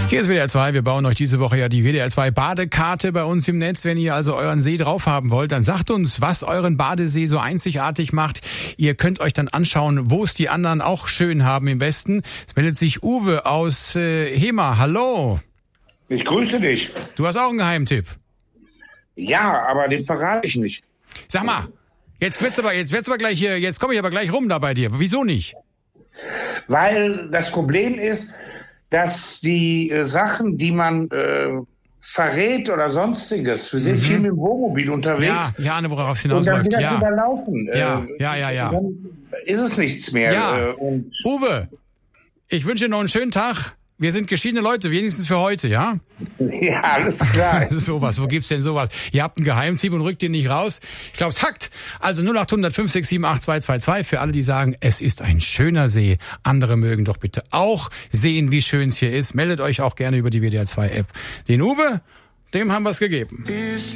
Hier ist WDR 2. Wir bauen euch diese Woche ja die WDR 2 Badekarte bei uns im Netz. Wenn ihr also euren See drauf haben wollt, dann sagt uns, was euren Badesee so einzigartig macht. Ihr könnt euch dann anschauen, wo es die anderen auch schön haben im Westen. Es meldet sich Uwe aus Hema. Hallo. Ich grüße dich. Du hast auch einen Geheimtipp. Ja, aber den verrate ich nicht. Sag mal, jetzt komme ich aber gleich rum da bei dir. Wieso nicht? Weil das Problem ist, dass die Sachen, die man verrät oder sonstiges, wir sind viel mit dem Wohnmobil unterwegs. Ja, worauf es hinausläuft. Und dann überlaufen. Ja. Dann ist es nichts mehr. Ja. Uwe, ich wünsche dir noch einen schönen Tag. Wir sind geschiedene Leute, wenigstens für heute, ja? Ja, alles klar. Das ist sowas, wo gibt's denn sowas? Ihr habt einen Geheimtipp und rückt ihn nicht raus. Ich glaube, es hackt. Also 0800 567 8222 für alle, die sagen, es ist ein schöner See. Andere mögen doch bitte auch sehen, wie schön es hier ist. Meldet euch auch gerne über die WDR 2 App. Den Uwe, dem haben wir es gegeben.